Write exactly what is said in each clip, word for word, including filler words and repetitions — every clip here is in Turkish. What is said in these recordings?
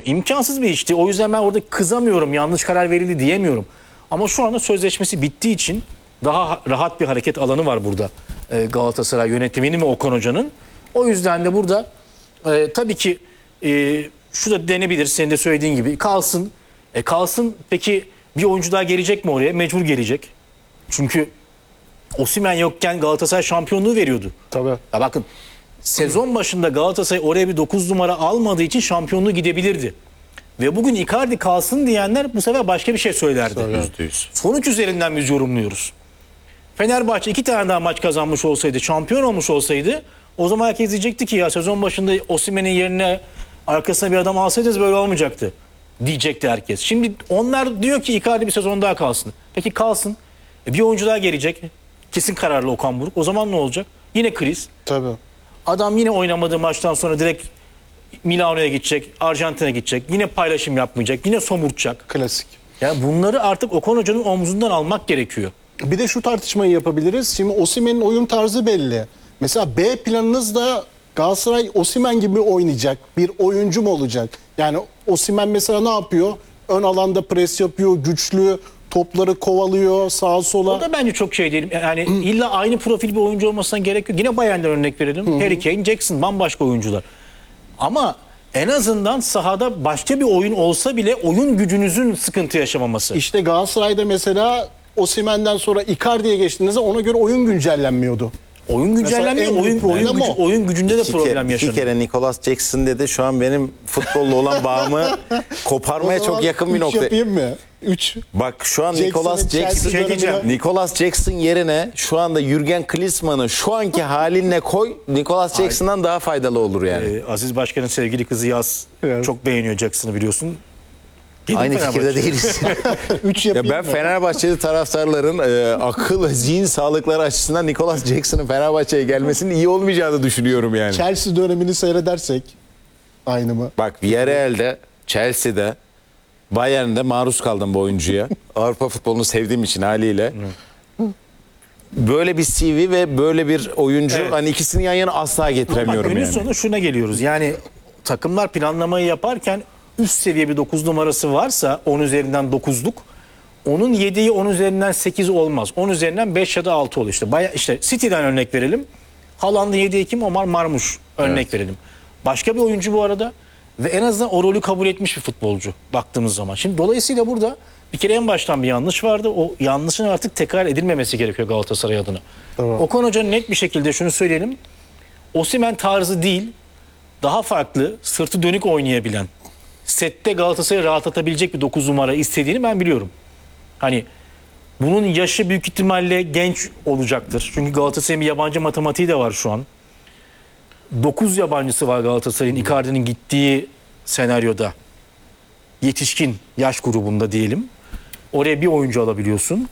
imkansız bir işti. O yüzden ben orada kızamıyorum, yanlış karar verildi diyemiyorum. Ama şu anda sözleşmesi bittiği için daha rahat bir hareket alanı var burada e, Galatasaray yönetiminin ve Okan Hoca'nın. O yüzden de burada e, tabii ki e, şu da denebilir, senin de söylediğin gibi kalsın. E, kalsın peki bir oyuncu daha gelecek mi oraya? Mecbur gelecek. Çünkü Osimhen yokken Galatasaray şampiyonluğu veriyordu. Tabii. Ya bakın sezon başında Galatasaray oraya bir dokuz numara almadığı için şampiyonluğu gidebilirdi. Ve bugün Icardi kalsın diyenler bu sefer başka bir şey söylerdi. yüzde yüz. Sonuç üzerinden biz yorumluyoruz. Fenerbahçe iki tane daha maç kazanmış olsaydı, şampiyon olmuş olsaydı o zaman herkes diyecekti ki ya sezon başında Osimhen'in yerine arkasına bir adam alsaydınız böyle olmayacaktı diyecekti herkes. Şimdi onlar diyor ki Icardi bir sezon daha kalsın. Peki kalsın. E bir oyuncu daha gelecek. Kesin kararlı Okan Buruk. O zaman ne olacak? Yine kriz. Tabii. Adam yine oynamadığı maçtan sonra direkt Milano'ya gidecek, Arjantin'e gidecek. Yine paylaşım yapmayacak, yine somurtacak. Klasik. Yani bunları artık Okan Hoca'nın omzundan almak gerekiyor. Bir de şu tartışmayı yapabiliriz. Şimdi Osimhen'in oyun tarzı belli. Mesela B planınız da Galatasaray Osimhen gibi oynayacak. Bir oyuncu mu olacak? Yani Osimhen mesela ne yapıyor? Ön alanda pres yapıyor, güçlü, topları kovalıyor sağa sola. O da bence çok şey değil. Yani illa aynı profil bir oyuncu olmasına gerek yok. Yine Bayern'den örnek verelim. Harry Kane, Jackson bambaşka oyuncular. Ama en azından sahada başka bir oyun olsa bile oyun gücünüzün sıkıntı yaşamaması. İşte Galatasaray'da mesela Osimhen'den sonra Icardi'ye geçtiğinizde ona göre oyun güncellenmiyordu. Oyun güncellenmiyor. en Oyun, büyük oyun, problem gücü, o. oyun gücünde de İki problem kere, iki yaşanıyor. kere Nicolas Jackson dedi. Şu an benim futbolla olan bağımı koparmaya O zaman çok yakın bir üç nokta. yapayım mı? üç. Bak şu an Jackson'ın Nicolas Chelsea Jackson, şey diyeceğim. dönemine- Nicolas Jackson yerine şu anda Jürgen Klinsmann'ı şu anki haline koy. Nicolas Jackson'dan daha faydalı olur yani. Ee, Aziz Başkan'ın sevgili kızı Yaz Evet. çok beğeniyor Jackson'ı biliyorsun. Gelin Aynı fikirde Fenerbahçe. değiliz. üç Ya yapayım ben mı? Fenerbahçeli taraftarların e, akıl ve zihin sağlıkları açısından Nicolas Jackson'ın Fenerbahçe'ye gelmesinin iyi olmayacağını düşünüyorum yani. Chelsea dönemini seyredersek aynı mı? Bak Villarreal'de, Chelsea'de, Bayern'de maruz kaldım bu oyuncuya. Avrupa futbolunu sevdiğim için haliyle. Böyle bir C V ve böyle bir oyuncu Evet. hani ikisini yan yana asla Ama getiremiyorum günün yani. sonu şuna geliyoruz. Yani takımlar planlamayı yaparken üst seviye bir dokuz numarası varsa on üzerinden dokuzluk, onun yediği on üzerinden sekiz olmaz. on üzerinden beş ya da altı olur. İşte, baya, işte City'den örnek verelim. Haaland'ın yediği kim? Omar Marmuş örnek Evet. verelim. Başka bir oyuncu bu arada ve en azından o rolü kabul etmiş bir futbolcu baktığımız zaman. Şimdi dolayısıyla burada bir kere en baştan bir yanlış vardı. O yanlışın artık tekrar edilmemesi gerekiyor Galatasaray adına. Tamam. Okan Hoca'nın net bir şekilde şunu söyleyelim. Osimhen tarzı değil, daha farklı, sırtı dönük oynayabilen, sette Galatasaray'ı rahatlatabilecek bir dokuz numara istediğini ben biliyorum. Hani bunun yaşı büyük ihtimalle genç olacaktır. Çünkü Galatasaray'ın bir yabancı matematiği de var şu an. dokuz yabancısı var Galatasaray'ın Icardi'nin gittiği senaryoda. Yetişkin yaş grubunda diyelim. Oraya bir oyuncu alabiliyorsun.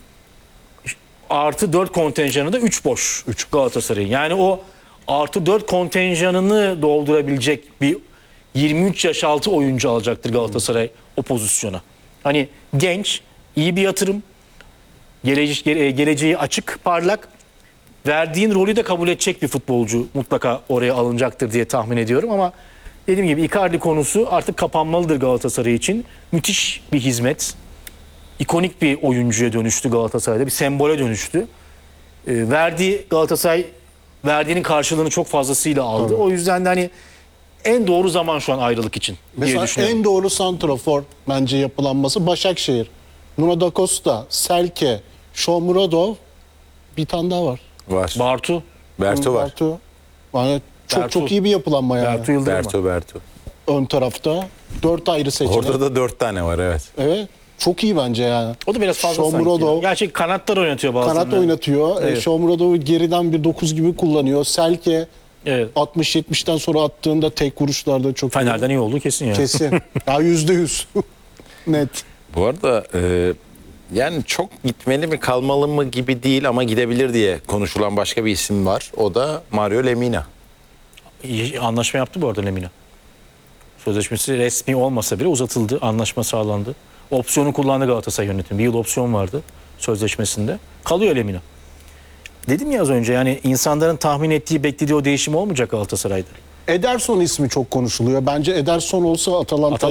Artı dört kontenjanı da üç boş. üç Galatasaray'ın. Yani o artı dört kontenjanını doldurabilecek bir yirmi üç yaş altı oyuncu alacaktır Galatasaray o pozisyona. Hani genç, iyi bir yatırım. Gelece gele- geleceği açık, parlak. Verdiğin rolü de kabul edecek bir futbolcu mutlaka oraya alınacaktır diye tahmin ediyorum ama dediğim gibi Icardi konusu artık kapanmalıdır Galatasaray için. Müthiş bir hizmet. İkonik bir oyuncuya dönüştü Galatasaray'da. Bir sembole dönüştü. E, verdiği Galatasaray verdiğinin karşılığını çok fazlasıyla aldı. Tabii. O yüzden de hani en doğru zaman şu an ayrılık için diye Mesela düşünüyorum. en doğru santrafor bence yapılanması Başakşehir. Nuno da Costa, Selke, Shomurodov, bir tane daha var. Var. Bartu, Berto var. Bertu. Yani çok Bertu. çok iyi bir yapılanma yani. Bertu Yıldırım. Berto, Berto. Ön tarafta. Dört ayrı seçenek. Orada da dört tane var evet. Evet. Çok iyi bence yani. O da biraz fazla sanki. Shomurodov Gerçi kanatlar oynatıyor bazen. kanat oynatıyor. Evet. Evet. Shomurodov'u geriden bir dokuz gibi kullanıyor. Selke Evet. altmış yetmişten sonra attığında tek vuruşlarda çok iyi. Fener'den iyi oldu kesin ya. Kesin. Ya yüzde yüz. Net. Bu arada e, yani çok gitmeli mi kalmalı mı gibi değil ama gidebilir diye konuşulan başka bir isim var. O da Mario Lemina. İyi anlaşma yaptı bu arada Lemina. Sözleşmesi resmi olmasa bile uzatıldı. Anlaşma sağlandı. Opsiyonu kullandı Galatasaray yönetimi. Bir yıl opsiyon vardı sözleşmesinde. Kalıyor Lemina. Dedim ya az önce yani insanların tahmin ettiği, beklediği o değişim olmayacak Galatasaray'da. Ederson ismi çok konuşuluyor. Bence Ederson olsa Atalanta